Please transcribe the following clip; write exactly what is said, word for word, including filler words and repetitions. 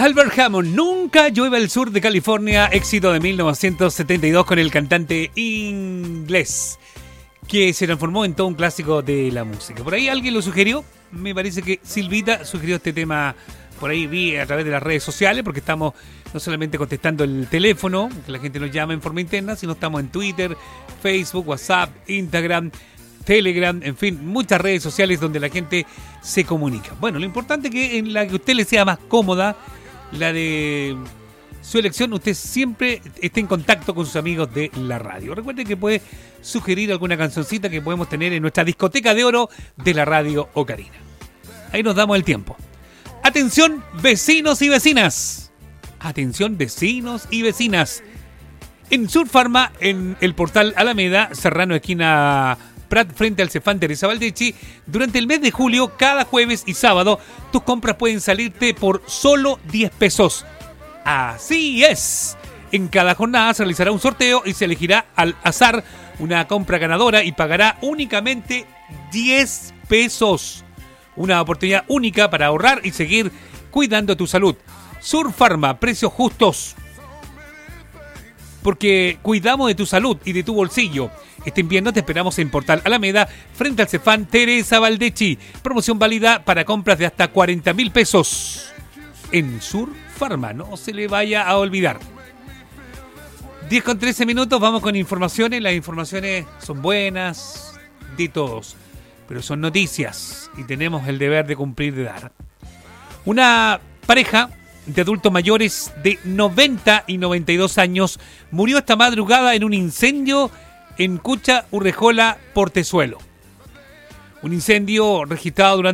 Albert Hammond, Nunca llueve al sur de California, éxito de mil novecientos setenta y dos con el cantante inglés, que se transformó en todo un clásico de la música. Por ahí alguien lo sugirió, me parece que Silvita sugirió este tema, por ahí vi a través de las redes sociales, porque estamos no solamente contestando el teléfono, que la gente nos llama en forma interna, sino estamos en Twitter, Facebook, WhatsApp, Instagram, Telegram, en fin, muchas redes sociales donde la gente se comunica. Bueno, lo importante es que en la que a usted le sea más cómoda, la de su elección, usted siempre esté en contacto con sus amigos de la radio. Recuerde que puede sugerir alguna cancioncita que podemos tener en nuestra discoteca de oro de la radio Ocarina. Ahí nos damos el tiempo. Atención, vecinos y vecinas. Atención, vecinos y vecinas. En Surfarma, en el portal Alameda, Serrano, esquina Prat, frente al Cefán Teresa Valdechi, durante el mes de julio, cada jueves y sábado, tus compras pueden salirte por solo diez pesos. Así es. En cada jornada se realizará un sorteo y se elegirá al azar una compra ganadora y pagará únicamente diez pesos. Una oportunidad única para ahorrar y seguir cuidando tu salud. Surfarma, precios justos, porque cuidamos de tu salud y de tu bolsillo. Este invierno te esperamos en Portal Alameda, frente al Cefán Teresa Valdechi. Promoción válida para compras de hasta cuarenta mil pesos. En Surfarma, no se le vaya a olvidar. diez con trece minutos, vamos con informaciones. Las informaciones son buenas de todos, pero son noticias y tenemos el deber de cumplir de dar. Una pareja de adultos mayores de noventa y noventa y dos años murió esta madrugada en un incendio en Cucha, Urrejola, Portezuelo. Un incendio registrado durante